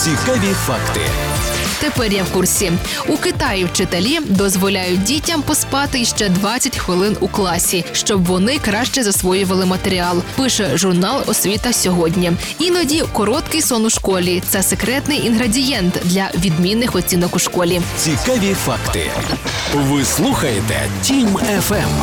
Цікаві факти. Тепер я в курсі. У Китаї вчителі дозволяють дітям поспати ще 20 хвилин у класі, щоб вони краще засвоювали матеріал, пише журнал «Освіта сьогодні». Іноді короткий сон у школі – це секретний інгредієнт для відмінних оцінок у школі. Цікаві факти. Ви слухаєте Тім ФМ.